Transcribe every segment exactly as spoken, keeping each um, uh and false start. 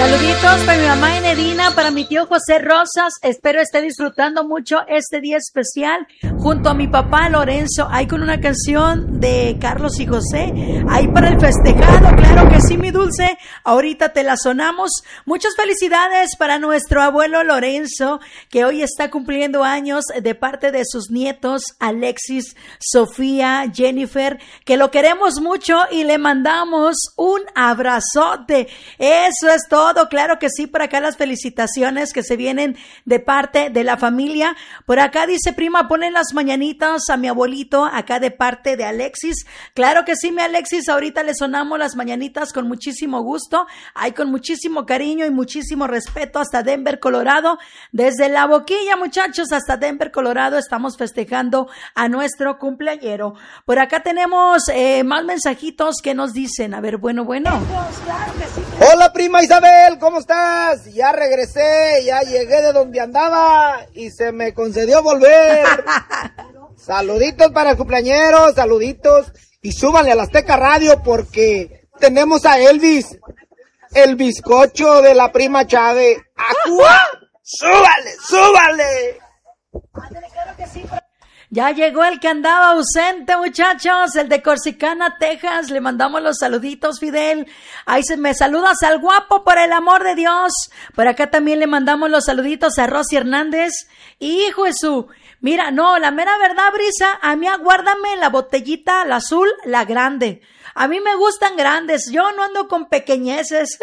Saluditos para mi mamá Enedina, para mi tío José Rosas. Espero esté disfrutando mucho este día especial junto a mi papá Lorenzo. Ahí con una canción de Carlos y José. Ahí para el festejado, claro que sí, mi dulce. Ahorita te la sonamos. Muchas felicidades para nuestro abuelo Lorenzo, que hoy está cumpliendo años, de parte de sus nietos Alexis, Sofía, Jennifer, que lo queremos mucho y le mandamos un abrazote. Eso es todo. Claro que sí, por acá las felicitaciones que se vienen de parte de la familia. Por acá dice prima, ponen las mañanitas a mi abuelito, acá de parte de Alexis. Claro que sí, mi Alexis, ahorita le sonamos las mañanitas con muchísimo gusto, hay con muchísimo cariño y muchísimo respeto hasta Denver, Colorado. Desde La Boquilla, muchachos, hasta Denver, Colorado, estamos festejando a nuestro cumpleañero. Por acá tenemos eh, más mensajitos que nos dicen. A ver, bueno, bueno. Claro que sí. Hola, prima Isabel, ¿cómo estás? Ya regresé, ya llegué de donde andaba y se me concedió volver. Saluditos para el cumpleañero, saluditos. Y súbanle a la Azteca Radio porque tenemos a Elvis, el bizcocho de la prima Chávez. ¡Acua! ¡Súbale, súbale! Claro que sí. Ya llegó el que andaba ausente, muchachos, el de Corsicana, Texas. Le mandamos los saluditos, Fidel. Ahí se me saludas al guapo, por el amor de Dios. Por acá también le mandamos los saluditos a Rosy Hernández. Hijo de su, mira, no, la mera verdad, Brisa, a mí aguárdame la botellita, la azul, la grande. A mí me gustan grandes, yo no ando con pequeñeces.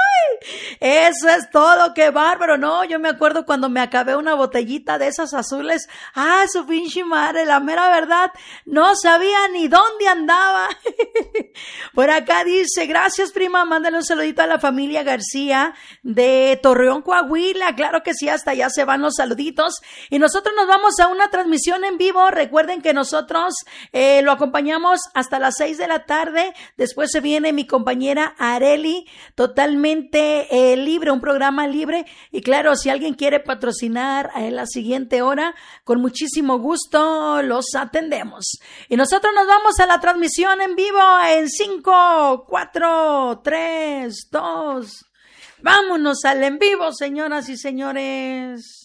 Eso es todo, qué bárbaro. No, yo me acuerdo cuando me acabé una botellita de esas azules. Ah, su pinche madre, la mera verdad, no sabía ni dónde andaba. Por acá dice, gracias prima, mándale un saludito a la familia García de Torreón, Coahuila. Claro que sí, hasta allá se van los saluditos. Y nosotros nos vamos a una transmisión en vivo. Recuerden que nosotros eh, lo acompañamos hasta las seis de la tarde. Después se viene mi compañera Areli, totalmente eh, libre, un programa libre. Y claro, si alguien quiere patrocinar en la siguiente hora, con muchísimo gusto los atendemos. Y nosotros nos vamos a la transmisión en vivo en cinco, cuatro, tres, dos. Vámonos al en vivo, señoras y señores.